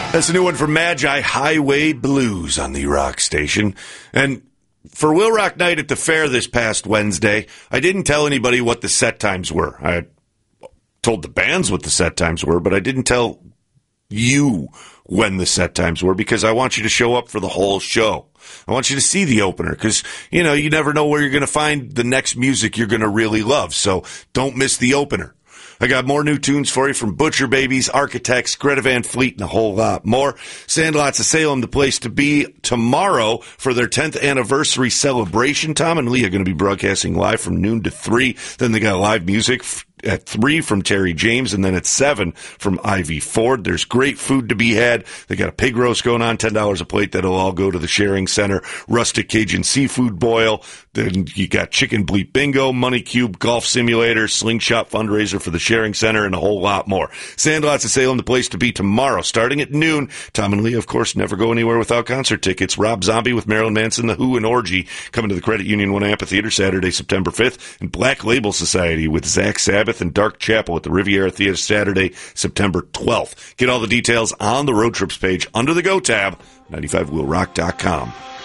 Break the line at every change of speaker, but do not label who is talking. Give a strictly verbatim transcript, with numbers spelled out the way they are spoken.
That's a new one from Magi, Highway Blues on the Rock Station. And for Will Rock Night at the fair this past Wednesday, I didn't tell anybody what the set times were. I told the bands what the set times were, but I didn't tell you when the set times were because I want you to show up for the whole show. I want you to see the opener because, you know, you never know where you're going to find the next music you're going to really love. So don't miss the opener. I got more new tunes for you from Butcher Babies, Architects, Greta Van Fleet, and a whole lot more. Sandlots of Salem, the place to be tomorrow for their tenth anniversary celebration. Tom and Lee are going to be broadcasting live from noon to three. Then they got live music at three from Terry James, and then at seven from Ivy Ford. There's great food to be had. They got a pig roast going on, ten dollars a plate. That'll all go to the Sharing Center. Rustic Cajun Seafood Boil. Then you got Chicken Bleep Bingo, Money Cube, Golf Simulator, Slingshot Fundraiser for the Sharing Center, and a whole lot more. Sandlots of Salem, the place to be tomorrow, starting at noon. Tom and Lee, of course, never go anywhere without concert tickets. Rob Zombie with Marilyn Manson, The Who, and Orgy coming to the Credit Union One Amphitheater Saturday, September fifth. And Black Label Society with Zach Sabbath and Dark Chapel at the Riviera Theater Saturday, September twelfth. Get all the details on the Road Trips page under the Go tab, ninety-five wheel rock dot com.